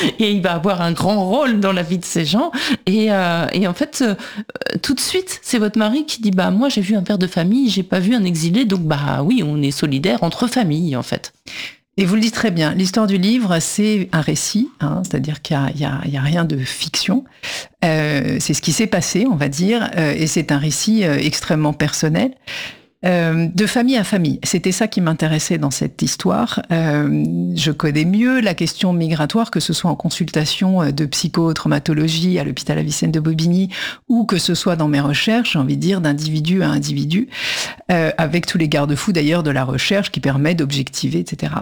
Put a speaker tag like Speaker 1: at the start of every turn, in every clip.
Speaker 1: et il va avoir un grand rôle dans la vie de ces gens. Et en fait, tout de suite, c'est votre mari qui dit moi j'ai vu un père de famille, j'ai pas vu un exilé, donc oui, on est solidaire entre familles en fait.
Speaker 2: Et vous le dites très bien, l'histoire du livre, c'est un récit, c'est-à-dire qu'il y a rien de fiction. C'est ce qui s'est passé, on va dire, et c'est un récit extrêmement personnel. De famille à famille. C'était ça qui m'intéressait dans cette histoire. Je connais mieux la question migratoire, que ce soit en consultation de psychotraumatologie à l'hôpital Avicenne de Bobigny, ou que ce soit dans mes recherches, j'ai envie de dire, d'individu à individu, avec tous les garde-fous d'ailleurs de la recherche qui permet d'objectiver, etc.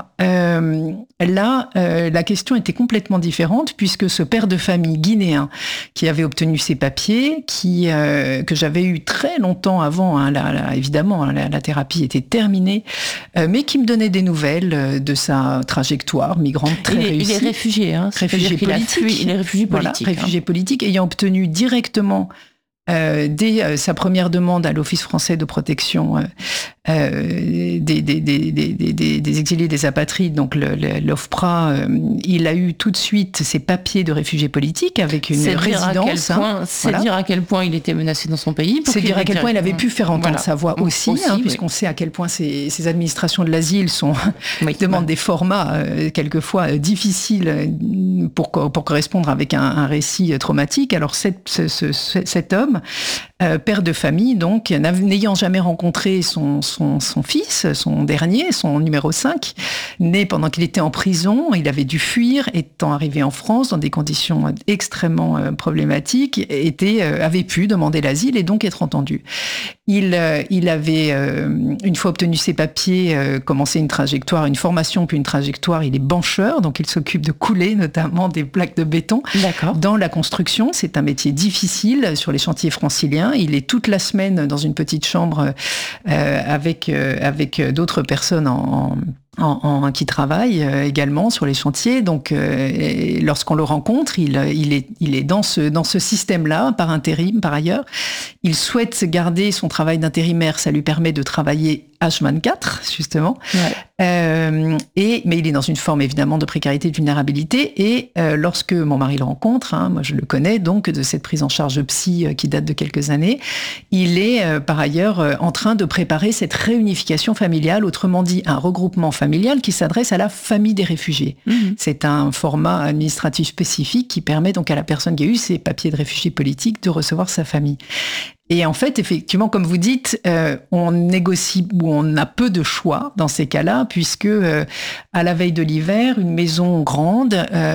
Speaker 2: Là, la question était complètement différente, puisque ce père de famille guinéen qui avait obtenu ses papiers, que j'avais eu très longtemps avant, évidemment, la thérapie était terminée, mais qui me donnait des nouvelles de sa trajectoire migrante très réussie.
Speaker 1: Il est réfugié,
Speaker 2: réfugié politique.
Speaker 1: Il est réfugié politique.
Speaker 2: Voilà, réfugié politique, ayant obtenu directement dès sa première demande à l'Office français de protection des exilés, des apatrides, donc l'OFPRA, il a eu tout de suite ses papiers de réfugié politique avec une résidence.
Speaker 1: C'est dire à quel point il était menacé dans son pays.
Speaker 2: C'est dire à quel point il avait pu faire entendre sa voix aussi, puisqu'on sait à quel point ces administrations de l'asile demandent des formats quelquefois difficiles pour correspondre avec un récit traumatique. Alors cet homme, père de famille, donc, n'ayant jamais rencontré son fils, son dernier, son numéro 5, né pendant qu'il était en prison, il avait dû fuir, étant arrivé en France dans des conditions extrêmement problématiques, avait pu demander l'asile et donc être entendu. Il avait, une fois obtenu ses papiers, commencé une formation puis une trajectoire. Il est bancheur, donc il s'occupe de couler notamment des plaques de béton.
Speaker 1: D'accord.
Speaker 2: Dans la construction. C'est un métier difficile sur les chantiers franciliens. Il est toute la semaine dans une petite chambre avec d'autres personnes qui travaillent également sur les chantiers. Donc, lorsqu'on le rencontre, il est dans ce système-là, par intérim, par ailleurs. Il souhaite garder son travail d'intérimaire. Ça lui permet de travailler H24, justement. Ouais. Mais il est dans une forme, évidemment, de précarité et de vulnérabilité. Et lorsque mon mari le rencontre, moi je le connais, donc, de cette prise en charge psy qui date de quelques années, il est, par ailleurs, en train de préparer cette réunification familiale, autrement dit, un regroupement familial qui s'adresse à la famille des réfugiés. Mmh. C'est un format administratif spécifique qui permet donc à la personne qui a eu ses papiers de réfugié politique de recevoir sa famille. Et en fait, effectivement, comme vous dites, on négocie ou on a peu de choix dans ces cas-là, puisque à la veille de l'hiver, une maison grande,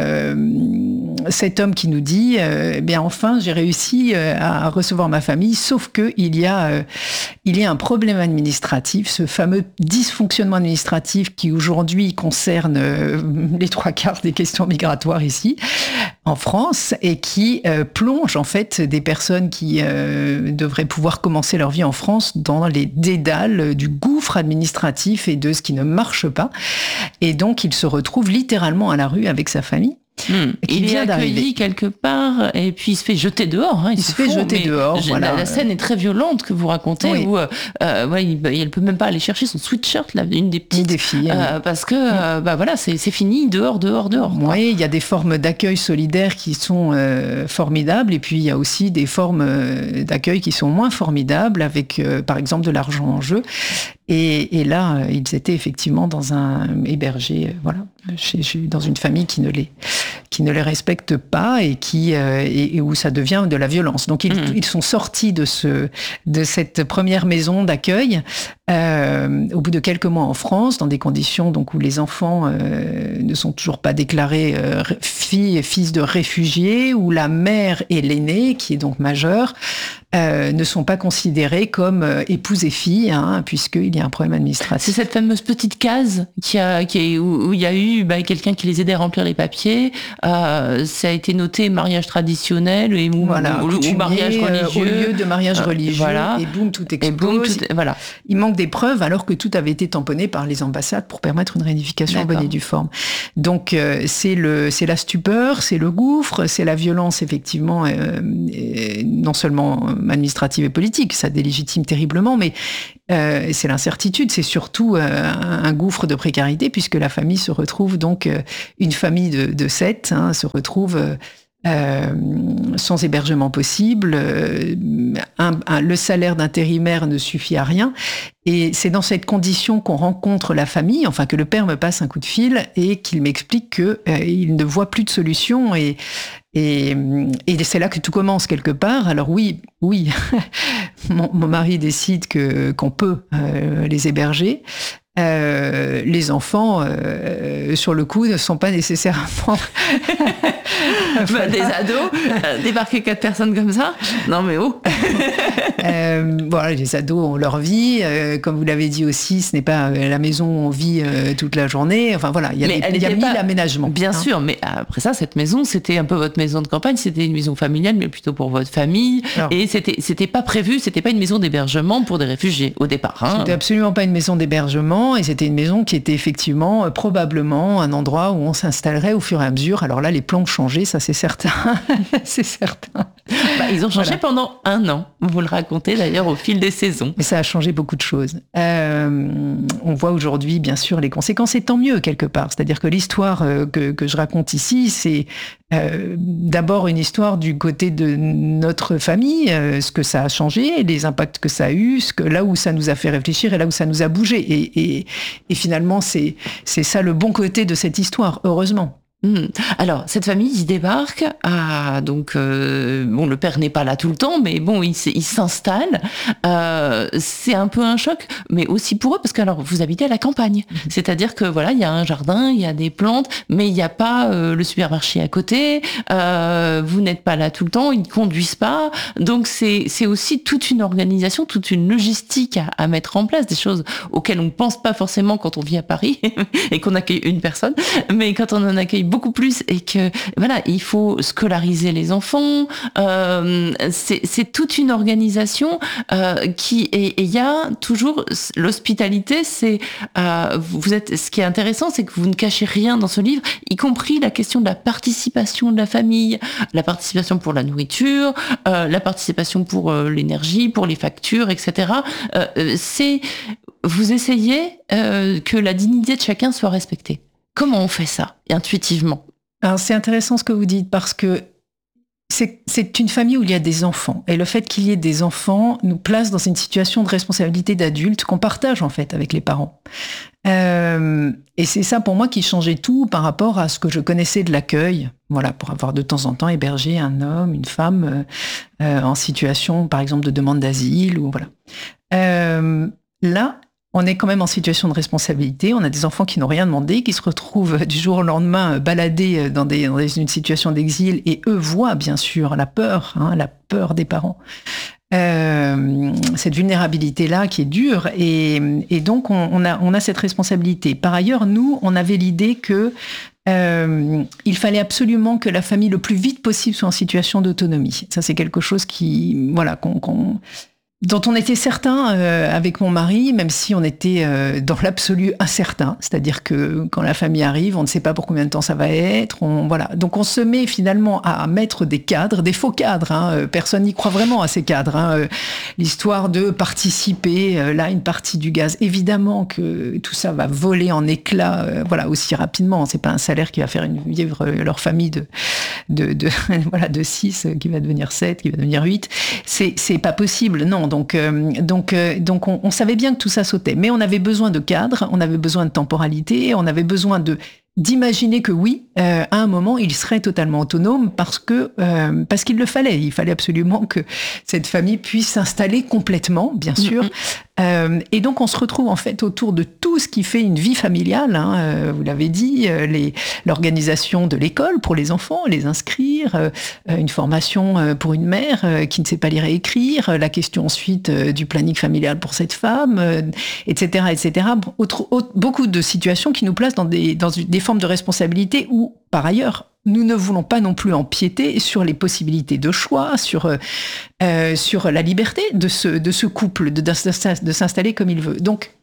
Speaker 2: cet homme qui nous dit, bien enfin, j'ai réussi à recevoir ma famille, sauf que il y a un problème administratif, ce fameux dysfonctionnement administratif qui aujourd'hui concerne les 3/4 des questions migratoires ici en France et qui plonge en fait des personnes qui devraient pouvoir commencer leur vie en France dans les dédales du gouffre administratif et de ce qui ne marche pas. Et donc, il se retrouve littéralement à la rue avec sa famille.
Speaker 1: Il est accueilli quelque part et puis il se fait jeter dehors. Il se fait jeter dehors. Voilà. La scène est très violente que vous racontez, oui. Où elle peut même pas aller chercher son sweatshirt, une des petites,
Speaker 2: des filles,
Speaker 1: parce que voilà, c'est fini, dehors.
Speaker 2: Oui, il y a des formes d'accueil solidaire qui sont formidables et puis il y a aussi des formes d'accueil qui sont moins formidables avec, par exemple, de l'argent en jeu. Et là, ils étaient effectivement hébergés, dans une famille qui ne les respecte pas et où ça devient de la violence. Donc ils sont sortis de cette première maison d'accueil au bout de quelques mois en France, dans des conditions donc où les enfants ne sont toujours pas déclarés filles et fils de réfugiés, où la mère et l'aîné, qui est donc majeure, ne sont pas considérés comme épouse et fille, puisqu'il y a un problème administratif.
Speaker 1: C'est cette fameuse petite case où il y a eu quelqu'un qui les aidait à remplir les papiers. Ça a été noté mariage traditionnel ou mariage religieux.
Speaker 2: Au lieu de mariage religieux, et boum, tout explose. Il manque des preuves alors que tout avait été tamponné par les ambassades pour permettre une réunification en bonne et due forme. Donc c'est la stupeur, c'est le gouffre, c'est la violence effectivement, non seulement administrative et politique. Ça délégitime terriblement, mais c'est l'incertitude, c'est surtout un gouffre de précarité, puisque la famille se retrouve donc, une famille de 7, se retrouve sans hébergement possible, le salaire d'intérimaire ne suffit à rien, et c'est dans cette condition qu'on rencontre la famille, enfin que le père me passe un coup de fil et qu'il m'explique que il ne voit plus de solution, et c'est là que tout commence quelque part. Alors oui, mon mari décide qu'on peut les héberger. Les enfants, sur le coup, ne sont pas nécessairement...
Speaker 1: Voilà. Des ados, débarquer 4 personnes comme ça, non mais oh.
Speaker 2: Voilà, les ados ont leur vie, comme vous l'avez dit aussi, ce n'est pas la maison où on vit toute la journée. Enfin voilà, il y a 1000 aménagements.
Speaker 1: Bien sûr, mais après ça, cette maison, c'était un peu votre maison de campagne, c'était une maison familiale, mais plutôt pour votre famille. Alors, et c'était pas prévu, c'était pas une maison d'hébergement pour des réfugiés au départ.
Speaker 2: C'était absolument pas une maison d'hébergement, et c'était une maison qui était effectivement probablement un endroit où on s'installerait au fur et à mesure. Alors là, les plans ont changé, ça c'est certain. C'est certain.
Speaker 1: Ils ont changé pendant 1 an. Vous le racontez d'ailleurs au fil des saisons.
Speaker 2: Mais ça a changé beaucoup de choses. On voit aujourd'hui, bien sûr, les conséquences, et tant mieux quelque part. C'est-à-dire que l'histoire que je raconte ici, c'est d'abord une histoire du côté de notre famille, ce que ça a changé, les impacts que ça a eu, là où ça nous a fait réfléchir et là où ça nous a bougé. Et finalement, c'est ça le bon côté de cette histoire, heureusement.
Speaker 1: Alors, cette famille, il débarque, donc, bon, le père n'est pas là tout le temps, mais bon, il s'installe. C'est un peu un choc, mais aussi pour eux, parce que alors, vous habitez à la campagne. C'est-à-dire que voilà, il y a un jardin, il y a des plantes, mais il n'y a pas le supermarché à côté, vous n'êtes pas là tout le temps, ils ne conduisent pas. Donc, c'est aussi toute une organisation, toute une logistique à mettre en place, des choses auxquelles on ne pense pas forcément quand on vit à Paris et qu'on accueille une personne, mais quand on en accueille beaucoup plus, et que voilà, il faut scolariser les enfants, c'est toute une organisation et il y a toujours l'hospitalité, c'est ce qui est intéressant, c'est que vous ne cachez rien dans ce livre, y compris la question de la participation de la famille, la participation pour la nourriture, la participation pour l'énergie, pour les factures, etc. Vous essayez que la dignité de chacun soit respectée. Comment on fait ça, intuitivement ?
Speaker 2: Alors, c'est intéressant ce que vous dites, parce que c'est une famille où il y a des enfants. Et le fait qu'il y ait des enfants nous place dans une situation de responsabilité d'adulte qu'on partage, en fait, avec les parents. Et c'est ça, pour moi, qui changeait tout par rapport à ce que je connaissais de l'accueil. Voilà, pour avoir de temps en temps hébergé un homme, une femme en situation, par exemple, de demande d'asile, ou voilà. Là, on est quand même en situation de responsabilité. On a des enfants qui n'ont rien demandé, qui se retrouvent du jour au lendemain baladés dans une situation d'exil, et eux voient bien sûr la peur des parents. Cette vulnérabilité-là qui est dure, et donc on a cette responsabilité. Par ailleurs, nous, on avait l'idée que il fallait absolument que la famille, le plus vite possible, soit en situation d'autonomie. Ça, c'est quelque chose qui, voilà, dont on était certain avec mon mari, même si on était dans l'absolu incertain. C'est-à-dire que quand la famille arrive, on ne sait pas pour combien de temps ça va être. Voilà. Donc on se met finalement à mettre des cadres, des faux cadres. Personne n'y croit vraiment à ces cadres. L'histoire de participer, là, une partie du gaz. Évidemment que tout ça va voler en éclats voilà, aussi rapidement. C'est pas un salaire qui va faire vivre leur famille voilà, de 6, qui va devenir 7, qui va devenir 8. C'est pas possible, non. Donc on savait bien que tout ça sautait, mais on avait besoin de cadres, on avait besoin de temporalité, on avait besoin d'imaginer que oui, à un moment, il serait totalement autonome, parce qu'il le fallait. Il fallait absolument que cette famille puisse s'installer complètement, bien sûr. Et donc, on se retrouve en fait autour de tout ce qui fait une vie familiale. Vous l'avez dit, l'organisation de l'école pour les enfants, les inscrire, une formation pour une mère qui ne sait pas lire et écrire, la question ensuite du planning familial pour cette femme, etc., etc. Beaucoup de situations qui nous placent dans des formes de responsabilité où, par ailleurs, nous ne voulons pas non plus empiéter sur les possibilités de choix, sur la liberté de ce couple, de s'installer comme il veut. Donc,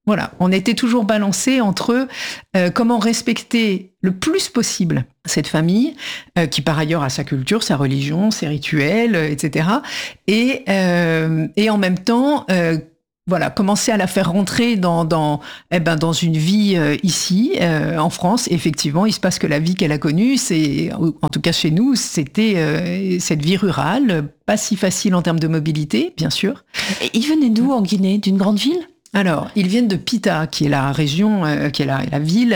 Speaker 2: Voilà, on était toujours balancé entre comment respecter le plus possible cette famille, qui par ailleurs a sa culture, sa religion, ses rituels, etc. Et en même temps, voilà, commencer à la faire rentrer dans une vie ici, en France. Effectivement, il se passe que la vie qu'elle a connue, c'est, en tout cas chez nous, c'était cette vie rurale, pas si facile en termes de mobilité, bien sûr.
Speaker 1: Et ils venaient d'où en Guinée? D'une grande ville?
Speaker 2: Alors, ils viennent de Pita, qui est la région, qui est la ville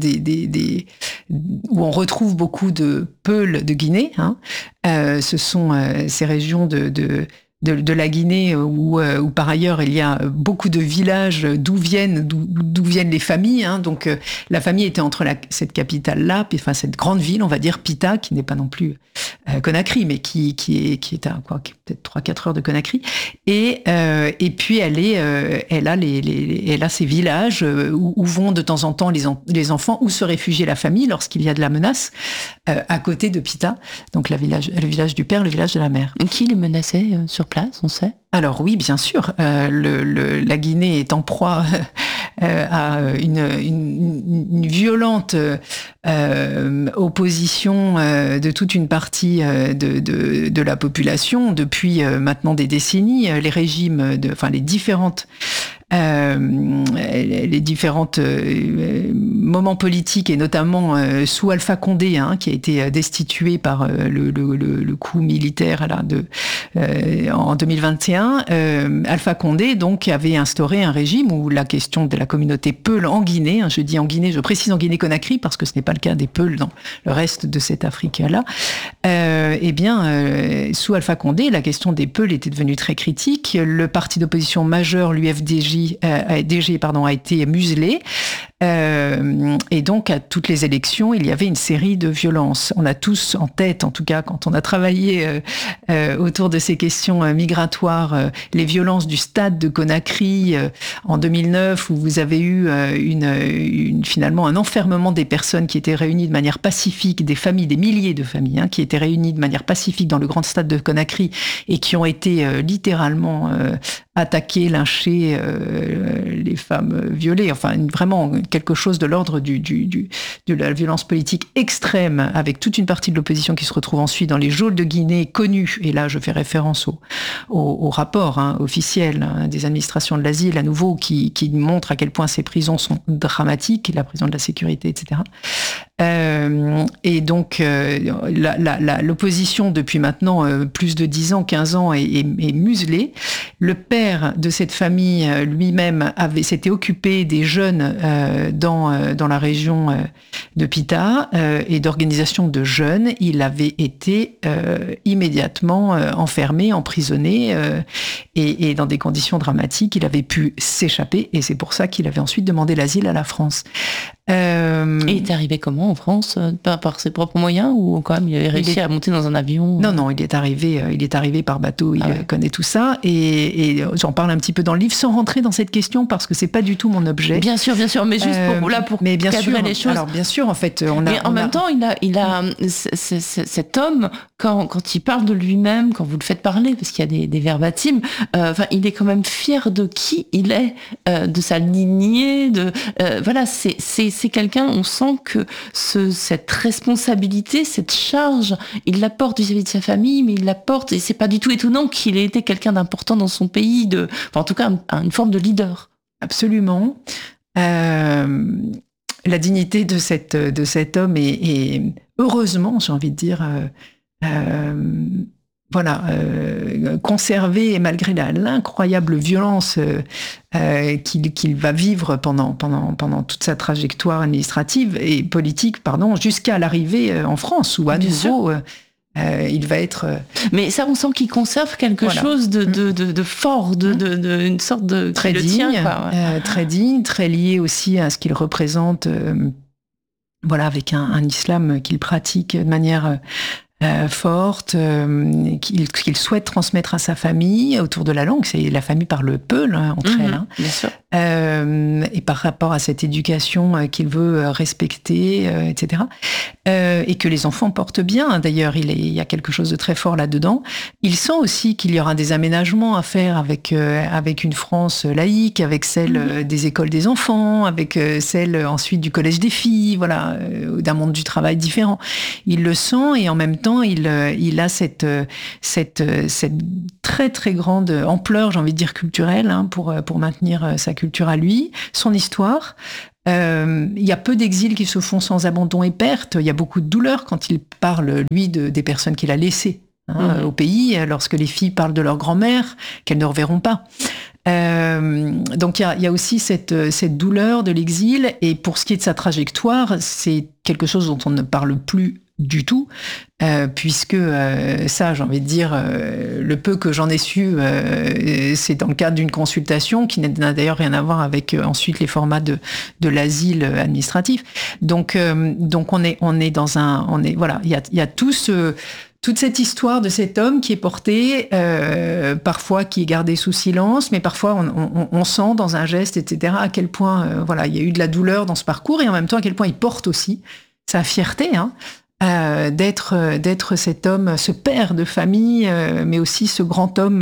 Speaker 2: où on retrouve beaucoup de peuls de Guinée. Hein. Ce sont ces régions de la Guinée où par ailleurs il y a beaucoup de villages d'où viennent les familles. Hein. Donc la famille était entre cette capitale-là, enfin cette grande ville, on va dire Pita, qui n'est pas non plus Conakry, mais qui est à quoi, peut-être 3-4 heures de Conakry. Et puis elle a ces villages où vont de temps en temps les enfants, où se réfugier la famille lorsqu'il y a de la menace, à côté de Pita. Donc le village du père, le village de la mère.
Speaker 1: Qui les menaçait sur place, on sait?
Speaker 2: Alors oui, bien sûr. La Guinée est en proie à une violente opposition de toute une partie de la population depuis maintenant des décennies. Les régimes, les différentes moments politiques, et notamment sous Alpha Condé, hein, qui a été destitué par le coup militaire en 2021. Alpha Condé donc avait instauré un régime où la question de la communauté Peul en Guinée, hein, je dis en Guinée, je précise en Guinée-Conakry parce que ce n'est pas le cas des Peuls dans le reste de cette Afrique-là. Sous Alpha Condé, la question des Peuls était devenue très critique. Le parti d'opposition majeur, l'UFDG, a été muselé. Et donc, à toutes les élections, il y avait une série de violences. On a tous en tête, en tout cas, quand on a travaillé autour de ces questions migratoires, les violences du stade de Conakry en 2009, où vous avez eu finalement un enfermement des personnes qui étaient réunies de manière pacifique, des familles, des milliers de familles, hein, qui étaient réunies de manière pacifique dans le grand stade de Conakry et qui ont été littéralement attaquées, lynchées, les femmes violées, enfin vraiment quelque chose de l'ordre de la violence politique extrême, avec toute une partie de l'opposition qui se retrouve ensuite dans les geôles de Guinée connues, et là je fais référence au rapport officiel des administrations de l'asile, à nouveau, qui montre à quel point ces prisons sont dramatiques, la prison de la sécurité, etc. Et donc l'opposition depuis maintenant plus de 10 ans, 15 ans est muselée. Le père de cette famille lui-même s'était occupé des jeunes dans la région de Pita et d'organisation de jeunes. Il avait été immédiatement enfermé, emprisonné et dans des conditions dramatiques. Il avait pu s'échapper et c'est pour ça qu'il avait ensuite demandé l'asile à la France.
Speaker 1: Et il est arrivé comment en France? Par ses propres moyens, ou quand même il avait réussi à monter dans un avion?
Speaker 2: Non, il est arrivé par bateau, il connaît tout ça, et j'en parle un petit peu dans le livre sans rentrer dans cette question parce que c'est pas du tout mon objet.
Speaker 1: Bien sûr, mais juste pour cadrer les choses.
Speaker 2: Alors bien sûr, en fait,
Speaker 1: mais en même temps, il a cet homme, quand il parle de lui-même, quand vous le faites parler, parce qu'il y a des verbatims, il est quand même fier de qui il est, de sa lignée, c'est quelqu'un, on sent que cette responsabilité, cette charge, il la porte vis-à-vis de sa famille, mais il la porte, et c'est pas du tout étonnant qu'il ait été quelqu'un d'important dans son pays, en tout cas une forme de leader.
Speaker 2: Absolument. La dignité de cet homme est heureusement, j'ai envie de dire, conservé, et malgré l'incroyable violence qu'il va vivre pendant toute sa trajectoire administrative et politique, jusqu'à l'arrivée en France, où à nouveau il va être...
Speaker 1: Mais ça, on sent qu'il conserve quelque chose de fort, une sorte de...
Speaker 2: Très digne, très digne, très lié aussi à ce qu'il représente, avec un islam qu'il pratique de manière forte, qu'il souhaite transmettre à sa famille autour de la langue. C'est la famille parle peu là, entre elles. Hein.
Speaker 1: Bien sûr.
Speaker 2: Et par rapport à cette éducation qu'il veut respecter, etc. Et que les enfants portent bien. D'ailleurs, il y a quelque chose de très fort là-dedans. Il sent aussi qu'il y aura des aménagements à faire avec une France laïque, avec celle des écoles des enfants, avec celle ensuite du collège des filles, voilà, d'un monde du travail différent. Il le sent et en même temps, il a cette très très grande ampleur, j'ai envie de dire culturelle, hein, pour maintenir sa culture à lui, son histoire. Il y a peu d'exils qui se font sans abandon et perte. Il y a beaucoup de douleur quand il parle, lui, des personnes qu'il a laissées au pays, lorsque les filles parlent de leur grand-mère, qu'elles ne reverront pas. Donc il y a aussi cette douleur de l'exil. Et pour ce qui est de sa trajectoire, c'est quelque chose dont on ne parle plus du tout, puisque ça, j'ai envie de dire, le peu que j'en ai su, c'est dans le cadre d'une consultation qui n'a d'ailleurs rien à voir avec ensuite les formats de l'asile administratif. Donc on est dans voilà, il y a toute cette histoire de cet homme qui est porté, parfois qui est gardé sous silence, mais parfois on sent dans un geste, etc., à quel point voilà, il y a eu de la douleur dans ce parcours, et en même temps à quel point il porte aussi sa fierté, hein, d'être cet homme, ce père de famille, mais aussi ce grand homme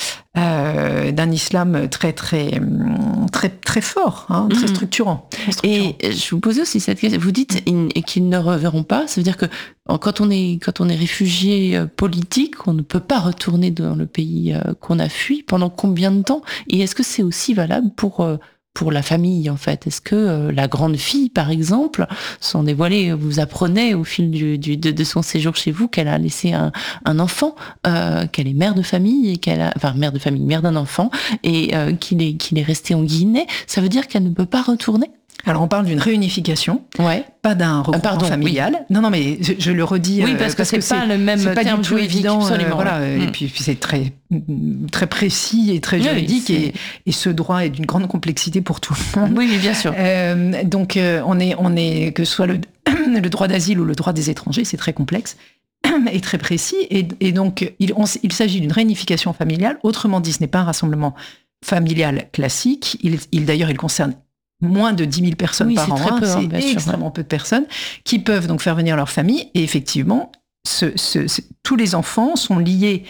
Speaker 2: d'un islam très très très très fort, hein, très structurant.
Speaker 1: Et je vous posais aussi cette question. Vous dites qu'ils ne reverront pas. Ça veut dire que quand on est réfugié politique, on ne peut pas retourner dans le pays qu'on a fui. Pendant combien de temps? Et est-ce que c'est aussi valable pour la famille, en fait? Est-ce que la grande fille, par exemple, sans dévoiler, vous apprenez au fil de son séjour chez vous qu'elle a laissé un enfant, qu'elle est mère de famille, et mère d'un enfant, et qu'il est resté en Guinée? Ça veut dire qu'elle ne peut pas retourner?
Speaker 2: Alors, on parle d'une réunification,
Speaker 1: ouais.
Speaker 2: Pas d'un regroupement familial. Oui. Non, mais je le redis.
Speaker 1: Oui, parce que c'est pas le même terme
Speaker 2: pas du tout évident.
Speaker 1: Voilà.
Speaker 2: Et puis c'est très, très précis et très juridique. Et ce droit est d'une grande complexité pour tout le monde.
Speaker 1: Oui, bien sûr.
Speaker 2: Donc, on est, que ce soit le droit d'asile ou le droit des étrangers, c'est très complexe et très précis. Et donc, il s'agit d'une réunification familiale. Autrement dit, ce n'est pas un rassemblement familial classique. D'ailleurs, il concerne moins de 10 000 personnes par an,
Speaker 1: peu,
Speaker 2: c'est extrêmement peu de personnes qui peuvent donc faire venir leur famille. Et effectivement, tous les enfants sont liés,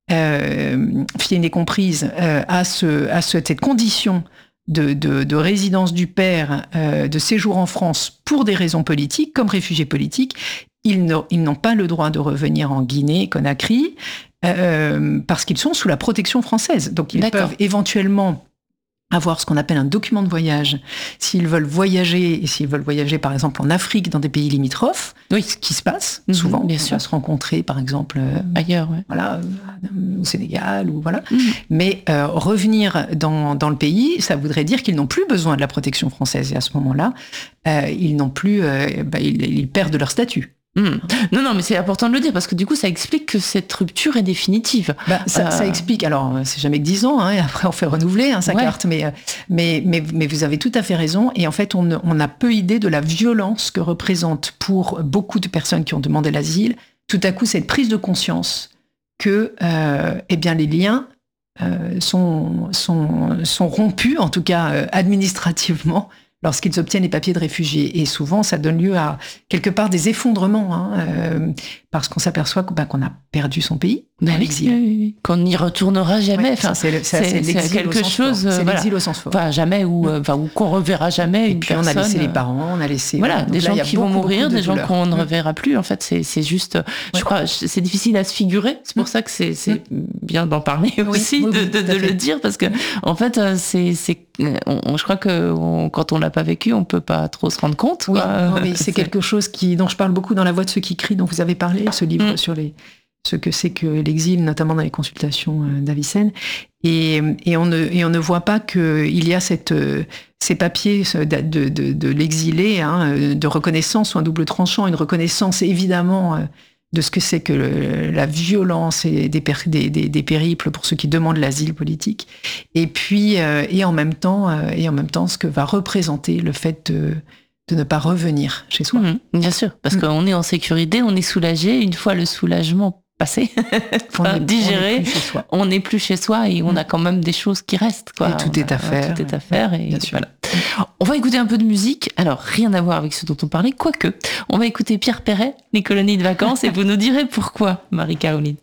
Speaker 2: filles aînées comprises, à cette condition de résidence du père, de séjour en France pour des raisons politiques, comme réfugiés politiques. Ils n'ont pas le droit de revenir en Guinée, Conakry, parce qu'ils sont sous la protection française. Donc ils peuvent éventuellement avoir ce qu'on appelle un document de voyage s'ils veulent voyager, et s'ils veulent voyager par exemple en Afrique, dans des pays limitrophes, ce qui se passe souvent, bien sûr, se rencontrer par exemple
Speaker 1: ailleurs,
Speaker 2: voilà, au Sénégal ou voilà. Mais revenir dans le pays, ça voudrait dire qu'ils n'ont plus besoin de la protection française, et à ce moment-là, ils n'ont plus, ils perdent leur statut.
Speaker 1: Non, mais c'est important de le dire, parce que du coup, ça explique que cette rupture est définitive.
Speaker 2: Ça explique, alors c'est jamais que 10 ans, hein, et après on fait renouveler sa carte, mais vous avez tout à fait raison, et en fait on a peu idée de la violence que représente pour beaucoup de personnes qui ont demandé l'asile, tout à coup cette prise de conscience que les liens sont rompus, en tout cas administrativement, lorsqu'ils obtiennent les papiers de réfugiés. Et souvent, ça donne lieu à, quelque part, des effondrements, parce qu'on s'aperçoit qu'on a perdu son pays dans l'exil.
Speaker 1: Oui. Qu'on n'y retournera jamais.
Speaker 2: Ouais, c'est quelque chose... C'est l'exil au sens fort.
Speaker 1: Enfin, jamais, ou qu'on reverra jamais une personne.
Speaker 2: Et puis on a laissé les parents, on a laissé...
Speaker 1: Voilà, des gens qui vont mourir, des gens qu'on ne reverra plus. En fait, c'est juste... Je crois, c'est difficile à se figurer. C'est pour ça que c'est bien d'en parler aussi, de le dire, parce que, en fait, je crois que quand on l'a pas vécu, on peut pas trop se rendre compte.
Speaker 2: Oui, mais c'est quelque chose dont je parle beaucoup dans La Voix de ceux qui crient, dont vous avez parlé, ce livre sur ce que c'est que l'exil, notamment dans les consultations d'Avicenne. Et on ne voit pas qu'il y a ces papiers de l'exilé, de reconnaissance ou un double tranchant, une reconnaissance évidemment de ce que c'est que la violence et des périples pour ceux qui demandent l'asile politique, et puis et en même temps ce que va représenter le fait de ne pas revenir chez soi.
Speaker 1: Bien sûr, parce qu'on est en sécurité, on est soulagé. Une fois le soulagement passé, digéré, on n'est plus chez soi et on a quand même des choses qui restent. Quoi.
Speaker 2: Et tout est à faire.
Speaker 1: Tout est à faire. Et voilà. On va écouter un peu de musique. Alors, rien à voir avec ce dont on parlait, quoique. On va écouter Pierre Perret, Les colonies de vacances, et vous nous direz pourquoi, Marie-Caroline.